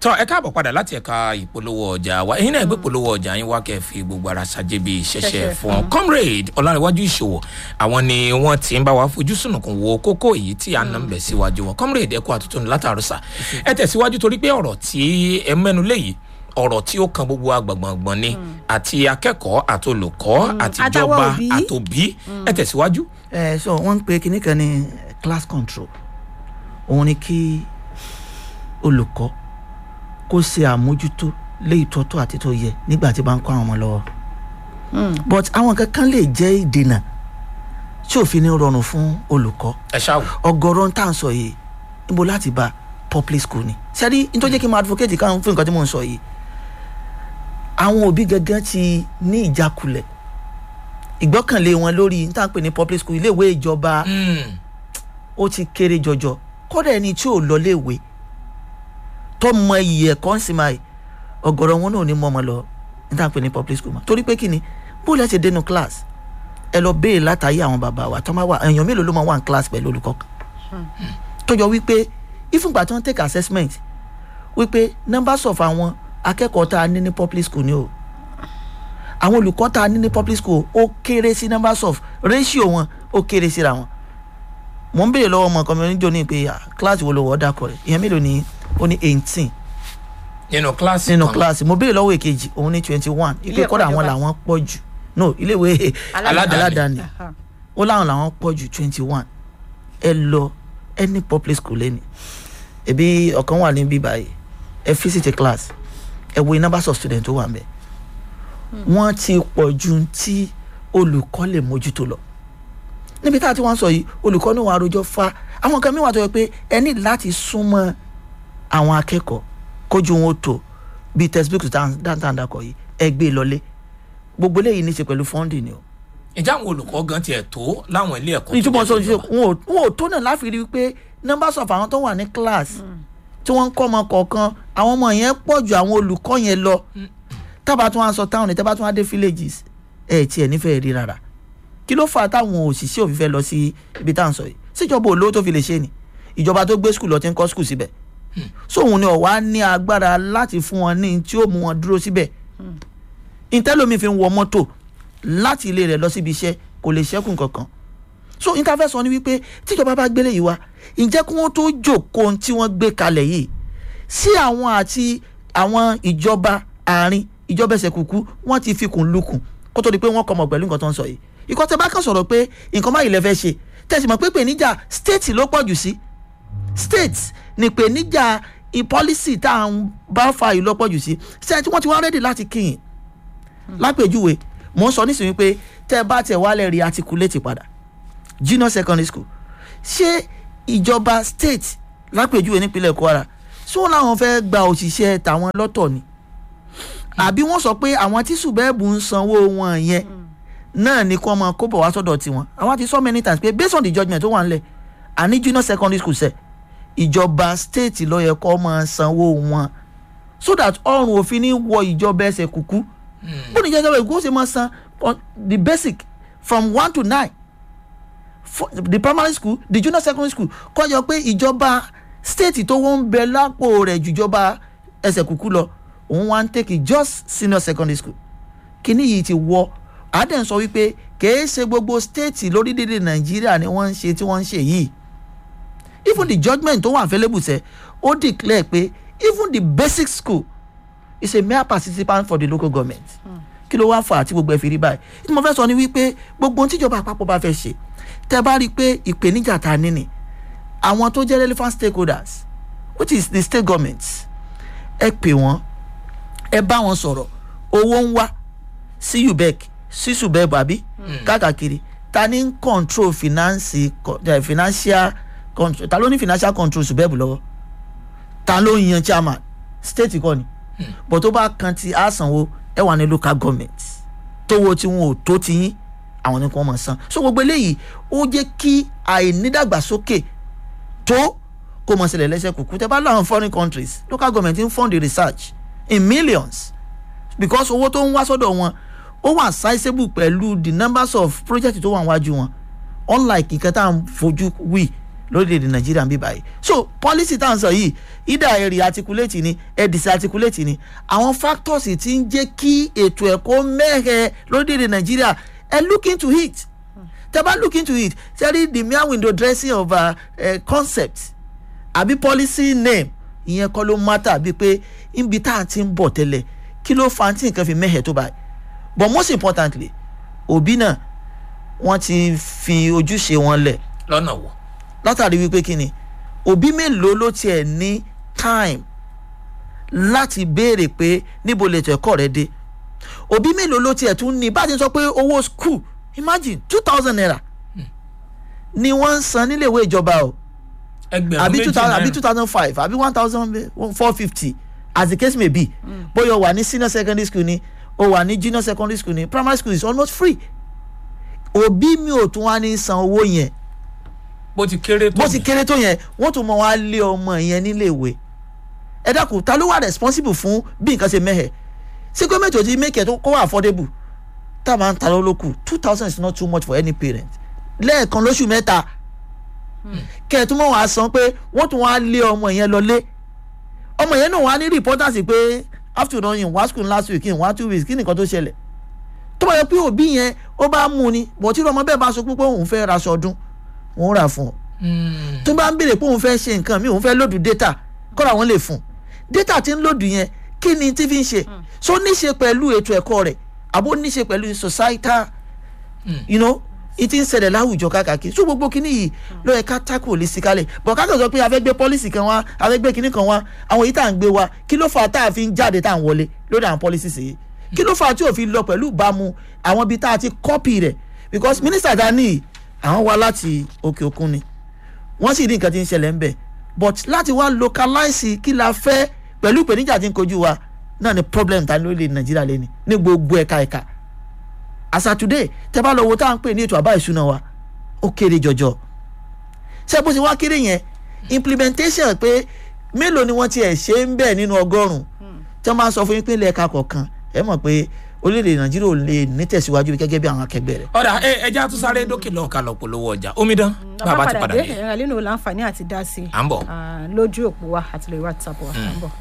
tọ́ ẹ káàbọ̀ padà láti ẹ̀ka ìpolówó ọjà wa ẹ̀yin náà gbé polówó ọjà yín wá kẹ́ fi gbogbo ara ṣàjẹ́ bíi ṣẹ̀ṣẹ̀ fún ọ. Comrade Ọlárẹ̀wájú Ìṣòwò àwọn ni wọ́n ti ń bá wa fojú sùnùkùn wo kókó èyí tí à ń nà ń bẹ̀ síwájú wọn. Comrade ẹ kú àtúntò látàrú sà ẹ tẹ̀síwájú torí pé ọ̀rọ̀ tí ẹ mẹ́nu léyìí ọ̀rọ̀ tí ó kan gbogbo agbọ̀ngbọ̀n ni àti akẹ́kọ̀ọ́ àtolùkọ́ àtijọba àtòbí ẹ tẹ̀síwájú. So wọ́n ń pe kinní kan ní class control òun ni kí olùkọ́ kó ṣe àmójútó léyìí tọ́tọ́ àti tó yẹ nígbà tí bá ń kọ́ àwọn ọmọ lọ́wọ́ but àwọn kankan lè jẹ́ ìdènà tí òfin ní rọrùn fún olùkọ́ ọ̀gọ̀rọ̀ tá à ń sọ yìí níbo láti bá public school ni sẹ́rí nítorí jẹ́ kí n máa advocate káwọn fún nǹkan tí mò ń sọ yìí àwọn òbí gẹ́gẹ́ ti ní ìjákulẹ̀ ìgbọ́kànlé wọn lórí ní tá à ń pè ní public school iléèwé ìjọba ó ti kéré jọjọ kódà ẹni tí ò lọ léèwé tó mọ iye ẹ̀kọ́ ń sin máa ọ̀gọ̀rọ̀ wọn náà ní mọ́ ọmọ lọ ní tá à ń pè ní public school mọ́ torí pé kí ni bó lẹ́ ṣe dénú class ẹ lọ béèrè látàrí àwọn bàbá wa tó máa wà èèyàn mélòó ló máa wà ní class pẹ̀lú olùkọ́ kan tó jọ wípé ìfúngbà tí wọ́n take assessment wípé numbers of àwọn akẹ́kọ̀ọ́ tá a ní ní public school ni o àwọn olùkọ́ tá a ní ní public school ó kéré sí numbers of ratio wọn ó kéré síra wọn mo ń béèrè lọ́wọ́ ọmọ kan mi oníjó ní pé class wo ló wọ́ dákọ̀ rẹ̀ ìyẹn mélòó ni ó ní 18 nínú kíláàsì mo béèrè lọ́wọ́ èkejì òun ní 21 ilé kọ́dà àwọn làwọn pọ̀ jù no iléèwé aládàáni ó láwọn làwọn pọ̀ jù 21 ẹ lọ any public school lẹ́ni ẹbí ọ̀kan wà níbí báyìí ẹ visit class ẹ wo numbers of students tó wà ńbẹ̀ wọ́n ti pọ̀ ju tí olùkọ́ lè mójútó lọ níbi tá a ti wọ́n sọ yìí olùkọ́ náà wà àròjọ fa àwọn kan mìíràn tó yẹ pé ẹ ní láti súnmọ́ àwọn akẹ́kọ̀ọ́ kójú wọn tó bíi textbook dáńtàndàkọ̀ yìí ẹ gbé lọlé gbogbo eléyìí ní í ṣe pẹ̀lú funding ni o. ìjà àwọn olùkọ́ gan tiẹ̀ tó láwọn ilé ẹ̀kọ́. ìtumọ̀ sọ wọn ò tó náà láfi rí i pé numbers of àwọn tó wà ní class tí wọ́n ń kọ́ ọmọ kọ̀ọ̀kan àwọn ọmọ yẹn pọ̀ ju àwọn olùkọ́ yẹn lọ tábà tún wá sọ town ní tábà tún wá dé villages ẹ̀ tiẹ̀ nífẹ̀ẹ́ rí rárá kí ló fà á táwọn òṣìṣẹ́ òfin fẹ́ lọ sí ibi tá à ń sọ yìí síjọba olówó tó fi lè ṣe ni ìjọba tó gbé skul lọ ti ń kọ́ skul síbẹ̀ sóhun ni ọ̀wá ní agbára láti fún wọn ní tí ó mú wọn dúró síbẹ̀ ìtẹ́lómi fi ń wọ mọ́tò láti ilé rẹ̀ lọ síbi iṣẹ́ kò lè ṣẹ́kùn kankan so interfere sọ ni wípé tíjọba bá gbélé yìí wá ǹjẹ́ kí wọ́n tó jókòó tí wọ́n gbé kalẹ̀ yìí sí àwọn àti àwọn ìjọba àárín ìjọba ẹsẹ̀ kúkú wọ́n ti fi kùn lukùn kó tó di pé wọ́n kọ́ mọ̀ pẹ̀lú nǹkan tó ń sọ yìí ìkọ́ tẹ bá kàn sọ̀rọ̀ pé nǹkan báyìí lẹ fẹ́ ṣe tẹ̀sí mọ̀ pé ìpèníjà state ló pọ̀ jù sí state ní ìpèníjà policy tá à ń bá fa ìlú lọ́pọ̀ jù sí ṣé tí wọ́n ti wá rẹ́dì láti kíyìn lápèjúwe mò ń sọ nísìnyí pé tẹ́ bá tẹ̀ wálẹ̀ rí articulate padà junior secondary school ṣé ìjọba state lápèjúwe nípínlẹ̀ Kwara ṣé wọ́n láwọn fẹ́ gba òṣìṣẹ́ tàwọn lọ́tọ̀ ni àbí wọ́n sọ pé àwọn tí sùbẹ́ẹ̀bù ń sanwó wọn yẹn náà ni kí wọ́n máa kó bọ̀ wá sọ́dọ̀ tiwọn àwọn ti sọ many times pé based on the judgement tó wà nílẹ̀ àní junior secondary school sẹ̀ ìjọba state ló yẹ kó máa sanwó wọn so that ọrùn òfin ní wọ ìjọba ẹsẹ̀ kúkú bó ní ìjọba ìkú ó ṣe máa san the basic from 1 to 9 the primary school the junior secondary school kó yọ pé ìjọba state tó wọ́n ń bẹ lápò rẹ̀ jùjọba ẹsẹ̀ kúkú lọ òun wá ń take just senior secondary school kíní yìí ti wọ adẹ́n sọ wípé kìí ṣe gbogbo state lórílẹ̀‐èdè Nàìjíríà ni wọ́n ń ṣe tí wọ́n ń ṣe yìí even the judgement tó wà available sẹ́ ó declare pé even the basic school is a mere participant for the local government kí ló wá fà á tí gbogbo ẹ fi rí báyìí tí mo fẹ́ sọ ni wípé gbogbo ohun tíjọba àpapọ̀ bá fẹ́ ṣe tẹ́ bá rí i pé ìpèníjà ta ní ni àwọn tó jẹ́ relevant stakeholders which is the state governments ẹ pè wọ́n ẹ bá wọn sọ̀rọ̀ owó ń wá sí UBEC sí subeb àbí káàkiri ta ní control financial control ta ló ní financial control subeb lọ́wọ́ ta ló yan chairman state kọ́ ni but tó bá kan ti àsanwó ẹ wà ní local government tówó tí wọn ò tó ti yín àwọn ní kí wọ́n máa san so gbogbo eléyìí ó jẹ́ kí àìnídàgbàsókè tó kó mọ̀ sílẹ̀ lẹ́sẹ̀ kùkú tẹ́ bá láwọn foreign countries local government ń fund the research in millions because owó tó ń wá sọ́dọ̀ wọn ó wà sizable pẹ̀lú the numbers of projects tó wà níwájú wọn unlike nǹkan tá à ń fojú wí lórílẹ̀‐èdè nàìjíríà ń bí báyìí. So policy tá à ń sọ yìí either ẹ re-articulate ni ẹ disarticulate ni àwọn factors tí ń jẹ́ kí ètò ẹ̀kọ́ mẹ́hẹ̀ lórílẹ̀‐èdè nàìjíríà ẹ look into it. Tẹ́ bá look into it tẹ́rí the mere window dressing of concept àbí policy name ìyẹn kọ́ ló matter bíi pé ibi tá à ti ń bọ̀ tẹ́lẹ̀ kí ló fa tí nǹkan fi mẹ́hẹ̀ tó báyìí. But most importantly òbí náà wọ́n ti fi ojúṣe wọn lẹ̀ lọ́nà wọ̀ látàrí wípé kí ni òbí mélòó ló tiẹ̀ ní time láti béèrè pé níbo lètò ẹ̀kọ́ rẹ dé. Òbí mélòó ló tiẹ̀ tún ní bá ti sọ pé owó school imagine 2,000 naira ni wọ́n ń san nílé ìwé ìjọba o àbí 2,500 àbí 1,450 as the case may be. Bóyá o wà ní senior secondary school ni o wà ní junior secondary school ni primary school is almost free. Òbí mi ò tún wá ní san owó yẹn bó ti kéré tó yẹn wọ́n tún mọ wá lé ọmọ yẹn nílé ìwé. Ẹ dákun ta ló wà responsible fún bí nǹkan ṣe mẹ́hẹ̀ sí gómìnà tó ti make it kó wà affordable tá a máa ń ta lólókù 2,000 is not too much for any parent lẹ́ẹ̀kan lóṣù mẹ́ta kẹ́ẹ̀tún mọ́ wàá san pé wọ́n tún wá lé ọmọ yẹn lọlé. Ọmọ yẹn náà wá ní reporters pé after running wá school last week in 1-2 weeks kí nìkan tó ṣẹlẹ̀ tó bá yẹ pé òbí yẹn ó bá mú ni bọ̀ tí ọmọ bẹ́ẹ̀ bá sọ pé òun fẹ́ raṣọ ọdún wọ́n rà fún ọ. Tó bá ń béèrè pé òun fẹ́ ṣe nǹkan mi òun fẹ́ lòdù data kọ́ra wọn lè fún data tí ń lòdù yẹn kí ni tí fi ń ṣe so ní ṣe pẹ̀lú ètò ẹ̀kọ́ rẹ̀ àbó ní ṣe pẹ̀lú societal ìtí ń ṣẹlẹ̀ láwùjọ káàkiri so gbogbo kíní yìí ló yẹ ká tackle holistically bọ̀ ká kàn sọ pé a fẹ́ gbé policy kan wá a fẹ́ gbé kíní kan wá àwọn yìí tá à ń gbé wá kí ló fà tá a fi ń jáde tá à ń wọlé lórí àwọn policies yìí kí ló fà tí ò fi lọ pẹ̀lú ìbámu àwọn ibi tá a ti copy rẹ̀ because minister dani àwọn wá láti òkè òkun ni wọ́n sì ní nǹkan tí ń ṣẹlẹ̀ ń bẹ̀ but láti wá localize kí la fẹ́ pẹ̀lú ìpèníjà tí ń kojú wa náà ni problem ta lórí nàìjíríà lẹ́ni ní gbogbo ẹ̀ka as of today tẹ́ bá lọ wo tá à ń pè ní ètò àbá ìṣúná wa ó kéré jọjọ ṣé bó ṣe wá kéré yẹn implementation pé mélòó ni wọ́n tiẹ̀ ṣe ń bẹ̀ nínú 100 tí wọ́n máa sọ fún yín pé ilẹ̀ ẹ̀ka kọ̀ọ̀kan ẹ mọ̀ pé orílẹ̀-èdè nàìjíríà ò lè ní tẹ̀síwájú gẹ́gẹ́ bí àwọn akẹgbẹ́ rẹ̀. ọ̀dà ẹja tún sáré dókè lọ́ọ̀ ká lọ polówó ọjà omidan bàbá ti padà dé. ẹ̀rọ nínú láǹfààní àti dá sí i. à ń bọ̀. lójú òpó wa àti lórí WhatsApp wa. à ń bọ̀.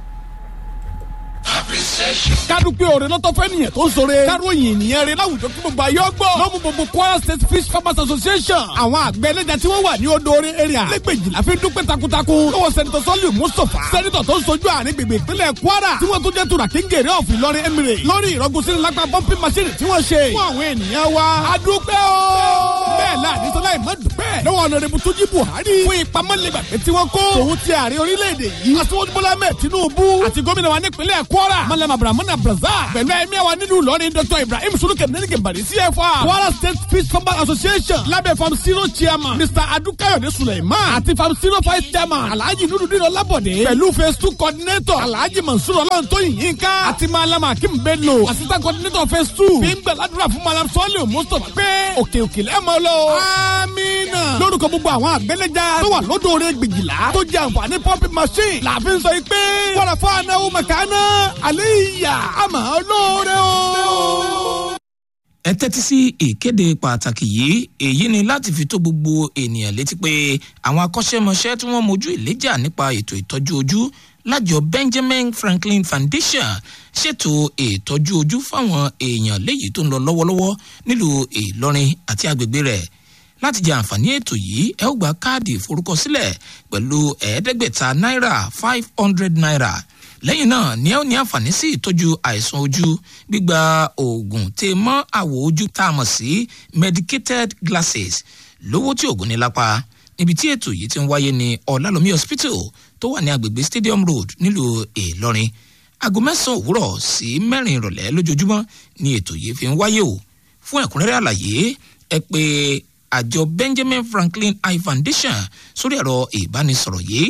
kádùpẹ́ òrè lọ́tọ́ fẹ́ nìyẹn tó ń sọ̀rọ̀ káròyìn ènìyàn rẹ̀ láwùjọ kí gbogbo ayé ọgbọ́ lọ́mú gbogbo Kwara State Fish Farmers Association àwọn àgbẹ̀ ẹlẹ́jà tí wọ́n wà ní odò orin area lẹ́gbẹ̀jìlá fi dúpẹ́ takuntakun lọ́wọ́ sẹ́nitọ̀ Sọ́líù Mustapha sẹ́nitọ̀ tó ń sojú àárín gbègbè ìpínlẹ̀ Kwara tí wọ́n tún jẹ́ tura kíngèrè ọ̀fìn Ìlọrin Emirate lórí ìrọ́gùn sínú lágbá pọ́ńpì machine tí wọ́n ṣe fún àwọn ènìyàn wa adúpẹ́ o bẹ́ẹ̀ láàdí sọlá ìmọ̀ dúpẹ́ lọ́wọ́ ọ̀nàrẹ́bù Túnjí Buhari fún ìpamọ́lẹ́gbàgbé tí wọ́n kó tòun ti ààrẹ orílẹ̀-èdè yìí Aṣíwájú Bọ́lá Ahmed Tinubu àti gómìnà wa nípínlẹ̀ Kwara Mallam Abdulrahman Abdulrazak pẹ̀lú ẹ̀mí àwọn nínú Ìlọrin Dr. Ibrahim Suluke Nenike Bari CFR Kwara State Fish Farmers Association lábẹ́ Farm Zero chairman Mr. Adukayode Suleiman àti Farm Zero vice chairman Alhaji Nurudin Olabode pẹ̀lú phase 2 coordinator Alhaji Mansur Ọlọ́ntóyìn Yínká àti Mallam Akim Bello assistant coordinator phase 2 fi ń gbàládùra fún Mallam Sọ́líù Mustapha pé òkè òkè lẹ́mọ̀ lọ. Amina. lórúkọ gbogbo àwọn àgbẹ̀lẹ́jà tó wà lódò orin gbèjìlá tó jẹ àǹfààní pumping machine làbí sọ pé wàrà fún anáwó mẹ̀kánná àlẹ́ ìyá àmà olóore o. ẹ tẹ́tí sí ìkéde pàtàkì yìí èyí ni láti fi tó gbogbo ènìyàn létí pé àwọn akọ́ṣẹ́mọṣẹ́ tí wọ́n mojú ìléjà nípa ètò ìtọ́jú ojú lájọ Benjamin Franklin Foundation ṣètò ìtọ́jú ojú fáwọn èèyàn léyìí tó ń lọ lọ́wọ́lọ́wọ́ nílùú Ìlọrin àti agbègbè rẹ̀ láti jẹ àǹfààní ètò yìí ẹ ó gba káàdì ìforúkọsílẹ̀ pẹ̀lú $500 naira lẹ́yìn náà ni ẹ ó ní àǹfààní sí ìtọ́jú àìsàn ojú gbígba oògùn tè mọ́ àwọ̀ ojú tá a mọ̀ sí medicated glasses lówó tí oògùn ní lápá níbi tí ètò yìí ti ń wáyé ní Ọlálọ́mí hospital tó wà ní agbègbè Stadium Road nílùú Ìlọrin aago 9 òwúrọ̀ sí 4 ìrọ̀lẹ́ lójoojúmọ́ ni ètò yìí fi ń wáyé o fún ẹ̀kúnrẹ́rẹ́ àlàyé ẹ pè àjọ Benjamin Franklin Eye Foundation sórí ẹ̀rọ ìbánisọ̀rọ̀ yìí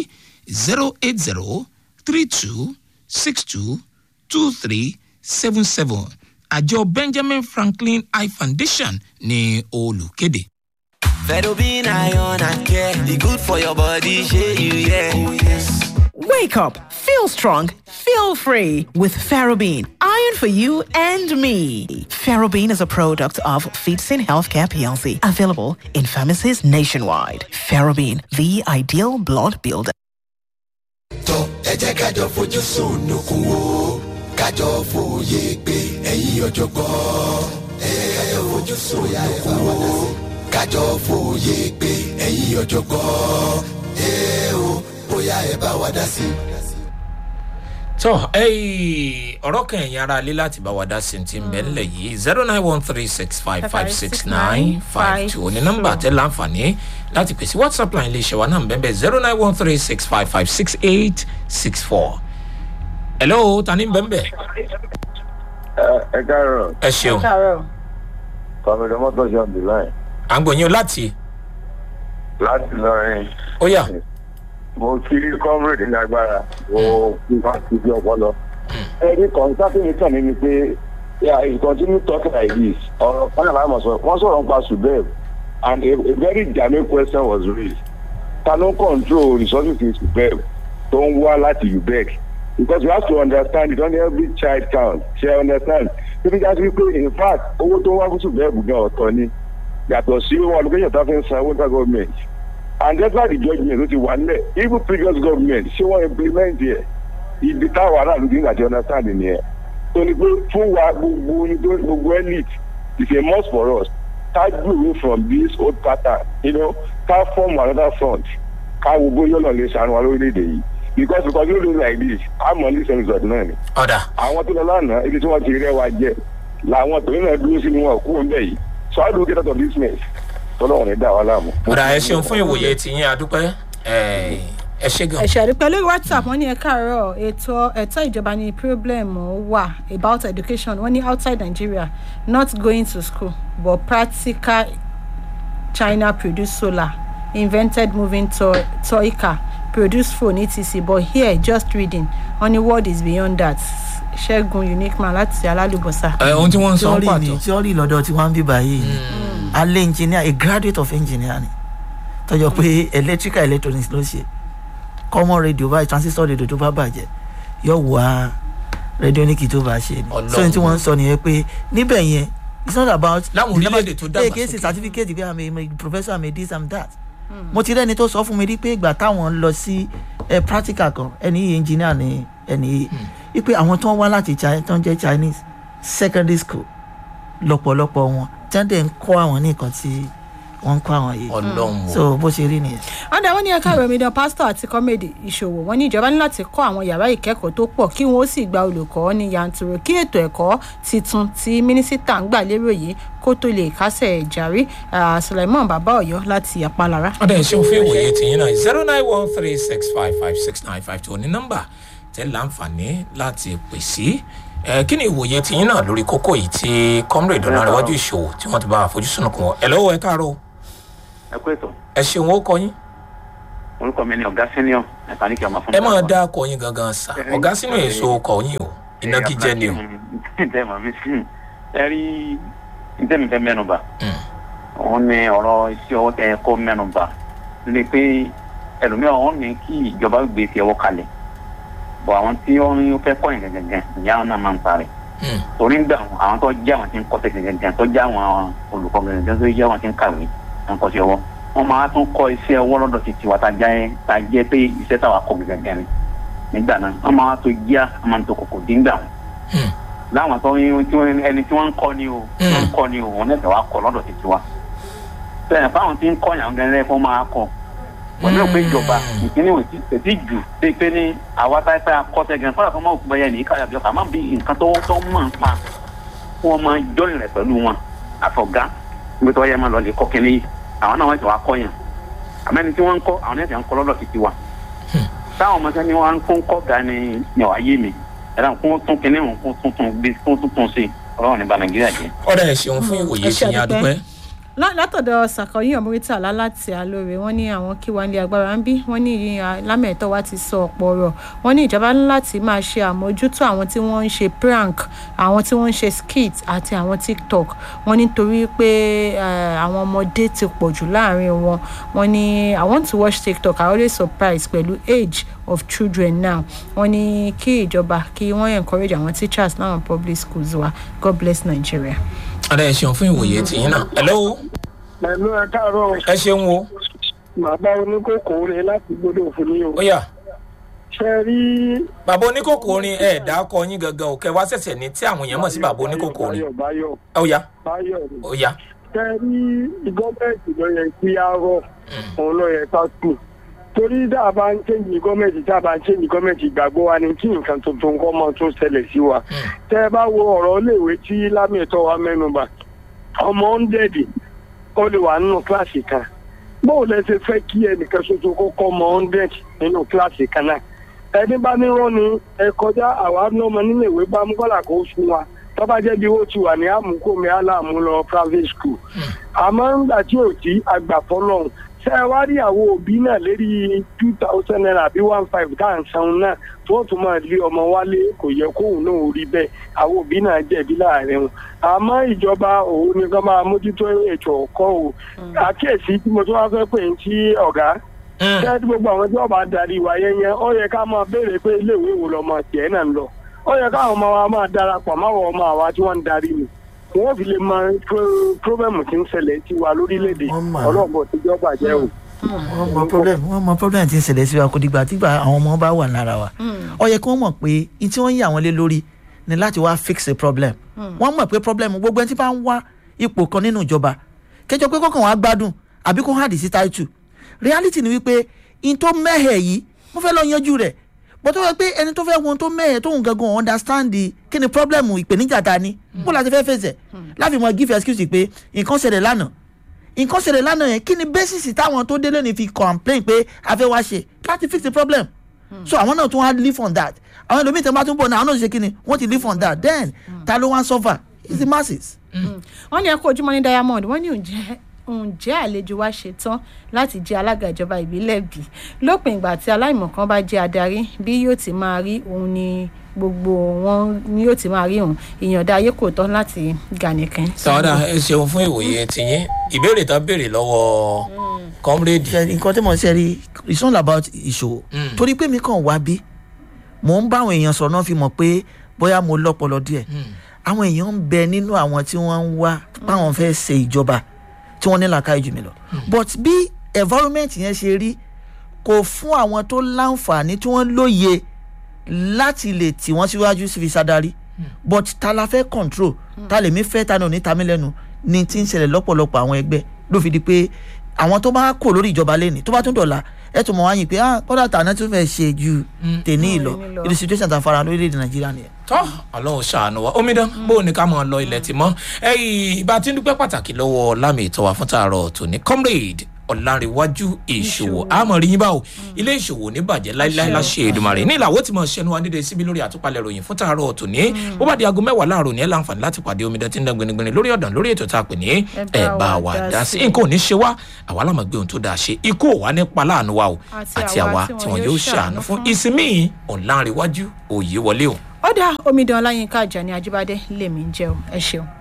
08032622377 àjọ Benjamin Franklin Eye Foundation ní olùkéde. Fedobin iron and care, the good for your body, shey you yeah. Oh yes. Wake up, feel strong, Feel free with Ferrobin, iron for you and me. Ferrobin is a product of Feetsin Healthcare PLC, available in pharmacies nationwide. Ferrobin, the ideal blood builder. ẹ jẹ́ kájọ fojú sunukun wo kájọ fòye pé ẹ̀yin ọ̀jọ̀gbọ́n ẹ jẹ́ kájọ fojú sunukun wo kájọ fòye pé ẹ̀yin ọ̀jọ̀gbọ́n bóyá ẹ bá wa dá sí. tọ́ ọ̀rọ̀ kan ẹ̀yin ara lé láti bá wa dá sí ti ń bẹ́ ńlẹ̀ yìí 09136556952 ní nọ́mbà tẹ́ láǹfààní láti pèsè whatsapp line iléeṣẹ́ wa náà ń bẹ́ẹ̀ 09136556864. hello ta ni ń bẹ́ẹ̀ bẹ́ẹ̀. ẹ káàárọ̀. ẹ ṣeun. kọ́mídọ́ mọ́tò ṣe on the line. à ń gbọ̀nyìn o láti lọrin. ó yá. mo kiri comrade ní agbára mo bá ti fi ọpọlọ. ẹni kan sáfìmí kàn mí ni pé he continue talking like this ọ̀rọ̀ kan náà láwọn sọ wọ́n sọ̀rọ̀ nípa subeb and a very germane question was raised. ta ló ń control resources in subeb tó ń wá láti ubec because you have to understand it on every child count ṣe understand níbi jáde wípé in fact owó tó ń wá fún subeb gan ọ̀tọ̀ ni yàtọ̀ sí owó allocation tá a fi ń san owó tá government. And that's why the judgment ló ti wà nílẹ̀ even previous government ṣé wọ́n implement yẹ ibi táwọn aráàlú ti ń gàdí understand nìyẹn tó ní pé fún wa gbogbo elite is a must for us ká away from this old pattern ká form another front ká wo bóyá ọ̀nà lè ṣàánú wa lórílẹ̀‐èdè yìí because you do like this I'm on this result náà ni. ọ̀dà. àwọn tó lọ lánàá ibi tí wọ́n ti rẹwà jẹ làwọn tòun náà dúró sí ni wọn kú ọ̀nbẹ yìí so how do we get out of this mess? tọ́lọ́wọ̀n ní dá wa láàmú. ọ̀dà ẹ ṣeun fún ìwòye tìyín adúpẹ́ ẹ ṣe gan. ẹ̀ṣẹ̀ rí pẹ̀lú whatsapp wọ́n ní ẹ káàárọ̀ ẹ̀tọ́ ìjọba ní problem wà about education wọ́n ní outside nigeria not going to school but practical china produce solar invented moving toy car produce phone etc but here just reading wọ́n ní world is beyond that. ṣẹ́gun unique man láti alálùbọ̀sà. ohun tí wọ́n ń sọ pàtó. tíọ́rì lọ́dọ̀ tí wọ́n ń bí báyìí alẹ́ engineer a graduate of engineer ni tọ́jọ́ pé electrical electronics ló ṣe common radio báyìí transistor radio tó bá bàjẹ́ yóò wá radionic tó bá ṣe ni so ní tí wọ́n ń sọ nìyẹn pé níbẹ̀ yẹn it's not about. láwọn orílẹ̀-èdè tó dàgbà sókè èké certificate pé i'm a professor i'm a this i'm that. mo ti rẹ́ni tó sọ fún mi rí pé ìgbà táwọn lọ sí practical kan ẹni engineer ni ẹni yìí wípé àwọn tó ń wá láti tó ń jẹ́ chinese secondary school lọ́pọ̀lọpọ̀ wọn tí wọ́n dẹ̀ ń kọ́ àwọn ní nǹkan tí wọ́n ń kọ́ àwọn yìí so bó ṣe rí nìyẹn. ọ̀dà wọn ní ẹ̀ka ìròmìnira pásítọ̀ àti kọ́mẹ́dì ìṣòwò wọn ní ìjọba ní láti kọ́ àwọn yàrá ìkẹ́kọ̀ọ́ tó pọ̀ kí wọ́n ó sì gba olùkọ́ ní yanturu kí ètò ẹ̀kọ́ titun tí mínísítà ń gbà lérò yìí kó tó lè kásẹ̀ járí Suleiman bàbá ọ̀yọ́ láti àpalára. ọ̀dà ìṣeun fún ìwòye tìyín náà 09136556952 ní nọ́mbà tẹ́ láǹfààní láti pè sí kí ni ìwòye tìyín náà lórí kókó yìí tí comrade ọ̀nàrẹ́wájú ìṣòwò tí wọ́n ti bá àfojúsùn kún wọn. ẹ lọ́wọ́ ẹ káàárọ̀. ẹ kú ètò. ẹ ṣeun ó kọ yín. orúkọ mi ni ọ̀gá senior mẹkáníkì ọmọ fún mi. ẹ máa dá akọ yín gangan sa ọ̀gá sínú èso ọkọ̀ yín o ìnagijẹ ni o. ǹjẹ́ màá mi sí ẹ rí ǹjẹ́ mi fẹ́ mẹ́nuba. òun ni ọ̀rọ̀ iṣẹ́ ọwọ́ tẹ kó mẹ́nuba ní pé ẹlòmíràn wọn ní kí ìjọba gbé fi ọwọ́ kalẹ̀ bọ̀ àwọn tí wọ́n fẹ́ kọ́ yẹn gẹ́gẹ́ ìyá wọn náà máa ń parẹ́ torí ń gbà àwọn tó jẹ́ àwọn tí ń kọ́ tẹ̀ gẹ́gẹ́ tó jẹ́ àwọn olùkọ́ gẹ́gẹ́ tó jẹ́ àwọn tí ń kàwé ń kọ́ sí ọwọ́ wọ́n máa tún kọ́ iṣẹ́ ọwọ́ lọ́dọ̀ títí wa ta jẹ́ pé iṣẹ́ táwa kọ́ gẹ́gẹ́ ni nígbà náà wọ́n máa tó yá wọ́n máa tó kòkò dígbà wọn láwọn tó ẹni tí wọ́n ń kọ́ ni o wọ́n ń kọ́ ni o wọ́n lẹ́sẹ̀ wá kọ́ lọ́dọ̀ títí wa bẹ́ẹ̀ fáwọn tí ń kọ́ yàn gẹ́gẹ́ fún máa kọ́ wọ́n ní òpin ìjọba ìpínlẹ̀ òsì tètè jù pé pé ní àwa táìpẹ́ akọ́tẹ́ gan fọ́nà fún ọmọ òkú bẹ́yẹ ní ìkàlẹ̀ àbíọ́kà àmọ́ bí nǹkan tó mọ̀ ń pa fún ọmọ jọ́lìn rẹ̀ pẹ̀lú wọn àfọ̀gá níbi tó yẹ máa lọ lè kọ́ kínní yìí àwọn náà wọ́n ti wá kọ́ yàn àmẹ́ni tí wọ́n ń kọ́ àwọn ẹ̀sẹ̀ ń kọ́ lọ́dọ̀ títí wa táwọn ọmọ sẹ́ni wọn ń kọ́ ga ni ọ̀háyé mi ẹ̀rọ kún tún kínní òun kún tuntun sí ọlọ́run ní ba nàìjíríà jẹ́. ọ̀rẹ́ ẹ̀ ṣeun fún ìwòye sí yín adúpẹ́. látọ̀dọ̀ sàkọyìn ọmọrítàlá láti alóore wọ́n ní àwọn kí wá nílé agbára ń bí wọ́n ní lámẹ̀tọ́ wa ti sọ ọ̀pọ̀ ọ̀rọ̀ wọ́n ní ìjọba ní láti máa ṣe àmójútó àwọn tí wọ́n ń ṣe prank àwọn tí wọ́n ń ṣe skit àti àwọn tiktok wọ́n nítorí pé àwọn ọmọdé ti pọ̀ jù láàrin wọn wọ́n ní I want to watch tiktok I always surprised pẹ̀lú age of children now wọ́n ní kí ìjọba kí wọ́n encourage àwọn teachers láwọn public schools wa God bless Nigeria. ọ̀rẹ́ ẹ ṣeun fún ìwòye tìyín náà. hello. pẹ̀lú ẹ káàárọ̀. ẹ ṣeun o. bàbá oníkókó rẹ láti gbọdọ̀ òfin ní o. ó yá. ṣe rí. bàbá oníkókó orin ẹ̀ dákọ yín gangan òkè wá ṣẹ̀ṣẹ̀ ní tí àwọn èèyàn mọ̀ sí bàbá oníkókó orin. báyọ̀ ó yá. báyọ̀ ó yá. ṣe rí gọ́ọ̀mẹ̀ntì ló yẹ kí á rọ̀ òun ló yẹ ká kù torí tá a bá ń ṣèǹjì gọ́ọ̀mẹ̀ntì tá a bá ń ṣèǹjì gọ́ọ̀mẹ̀ntì ìgbàgbọ́ wa ni kí nǹkan tuntun kọ́ mọ́ tó ṣẹlẹ̀ sí wa tẹ́ ẹ bá wo ọ̀rọ̀ iléèwé tí lámìẹ̀tọ́ wa mẹ́nuba ọmọ 100 ó lè wà nínú kíláàsì kan bóò lẹ ṣe fẹ́ kí ẹnìkan ṣoṣo kó kọ́ ọmọ 100 nínú kíláàsì kan náà ẹni bá ní rán ni ẹ kọjá àwa lọ́mọ nílé ìwé bá mú kọ́là kó sún wa tó bá jẹ́ bí ó ti wà ní àmúkòmí aláàmú lọ private school àmọ́ ńgbà tí ò tí àgbàfọ́ lọ́hùn ṣe ẹ wá rí àwọn òbí náà lérí 2000 naira àbí 1500 tá à ń san náà tó tún máa lé ọmọ wálé kò yẹ kóun náà ò rí bẹ́ẹ̀ àwọn òbí náà jẹ̀bi láàrin wọn àmọ́ ìjọba òun ni kán máa mójútó ètò ọ̀kọ́ o àkíyèsí tí mo tún wá fẹ́ pè ń tí ọ̀gá ṣé gbogbo àwọn tí wọ́n bá darí wa yẹn ó yẹ ká máa béèrè pé iléèwé wo lọmọ tiẹ̀ náà ń lọ ó yẹ káwọn ọmọ wa máa darapọ̀ máwọn ọmọ àwa tí wọ́n ń darí mi wọ́n fi lè mọ pírọ́bẹ̀mù tí ń ṣẹlẹ̀ sí wa lórílẹ̀‐èdè ọlọ́pàá tíjọ́ bàjẹ́ o. wọ́n mọ problem tí ń ṣẹlẹ̀ sí wa kò dìgbà tí àwọn ọmọ bá wà lára wa ó yẹ kí wọ́n mọ̀ pé ní tí wọ́n yí àwọn lé lórí ni láti wá fix a problem wọ́n mọ̀ pé problem gbogbo ẹni tí bá ń wá ipò kan nínú ìjọba kẹjọ pé kọ́kàn wá gbádùn àbí kó hàdí sí táìtù reality ni wípé in tó mẹ́hẹ̀ yìí mo fẹ́ lọ yanjú rẹ̀ bó tó wẹ́ pé ẹni tó fẹ́ wọn tó mẹ́hẹ̀ tóun gangan understand kí ni problem ìpèníjà ta ni bó la ti fẹ́ fèsẹ̀ láfi mọ give excuse pé nǹkan ṣẹlẹ̀ lánàá yẹn kí ni basis táwọn tó délé ni fi complain pé a fẹ́ wá ṣe láti fix the problem so àwọn náà tún wá live on that àwọn ẹlòmíì tẹ́ bá tún bọ̀ náà àwọn náà ṣe kí ni wọ́n ti live on that then ta ló wá ń suffer it's the masses. wọ́n ní ẹ kó ojúmọ́ ní Diamond wọ́n ní ǹjẹ́ àlejò wa ṣetán láti jẹ́ alága ìjọba ìbílẹ̀ bí lópin ìgbà tí aláìmọ̀kan bá jẹ́ adarí bí yóò ti máa rí òun ni gbogbo wọn ni yóò ti máa rí òun ìyànda ayé kò tán láti gànìkan. sàwádà ẹ ṣeun fún ìwòye tiyín ìbéèrè tán béèrè lọ́wọ́ comrade. nǹkan tí mo ṣe rí it's all about ìṣòwò torí pé mi kàn wá bí mò ń bá àwọn èèyàn sọ̀rọ̀ náà fi mọ̀ pé bóyá mo lọ́pọlọ díẹ̀ àwọn èèyàn ń bẹ nínú àwọn tí wọ́n ń wá báwọn fẹ́ ṣe ìjọba tí wọ́n ní làákàyè jù mí lọ but bí environment yẹn ṣe rí kò fún àwọn tó láǹfààní tí wọ́n lóye láti lè tì wọ́n síwájú sí fi sádarí but ta la fẹ́ control ta lè mí fẹ́ ta ní òní ta mí lẹ́nu ní tí ń ṣẹlẹ̀ lọ́pọ̀lọpọ̀ àwọn ẹgbẹ́ ló fi di pé àwọn tó bá kò lórí ìjọba lẹ́ni tó bá tún dọ̀la ẹ tún mọ̀ wáyé pé kọ́dà tàná tún fẹ́ ṣe ju tèní ìlọ ìdí situation ta fara lórílẹ̀‐èdè Nàìjíríà nìyẹn. tọ́ Ọlọ́run ṣàánú wa omidan bóun ni ká mọ̀ lọ ilẹ̀ tí mọ́ ìbá tí ń dúpẹ́ pàtàkì lọ́wọ́ lámì ìtọ́wà fún tààrọ̀ tòní comrade Ọ̀làǹrẹ̀wájú ìṣòwò àmọ̀ rí yín báwo ilé ìṣòwò ní bàjẹ́ láíláí láṣẹ Èdùmàrè ní ìlàwọ́ tí mo ṣẹnu wa nídìí síbi lórí àtúpalẹ̀ ròyìn fún tààrọ̀ tòní bó bá di aago 10 láàárọ̀ ní ẹ láǹfààní láti pàdé omidan tí ń dán gbinigbini lórí ọ̀dàn lórí ètò tá a pè ní ẹ bá wa dá sí nǹkan ò ní ṣe wá àwa lámà gbé ohun tó dáa ṣe ikú ò wá nípa láàánú wa o àti àwa tí wọn yóò ṣàánú fún ìsinmi Ọ̀làǹrẹ̀wájú Òyewọlé o. ó dá omidan Ọláyínká Àjàní Ajíbádé lèmi ń jẹ́ o ẹ ṣeun.